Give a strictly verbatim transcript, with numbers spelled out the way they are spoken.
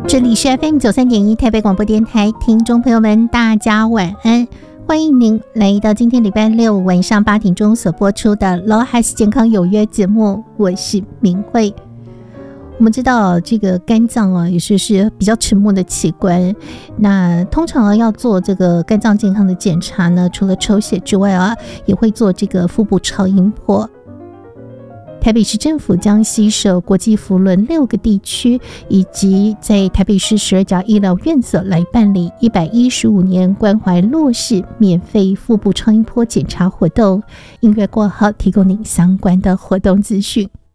这里是 F M 九三点一台北广播电台，听众朋友们大家晚安，欢迎您来到今天礼拜六晚上八点钟所播出的 Law Has 健康有约节目，我是明慧。我们知道这个肝脏啊，也是是比较沉默的器官。那通常要做这个肝脏健康的检查呢，除了抽血之外啊，也会做这个腹部超音波。台北市政府将携手国际扶轮六个地区，以及在台北市十二家医疗院所来办理一百一十五年关怀弱势免费腹部超音波检查活动。音乐过后，提供您相关的活动资讯。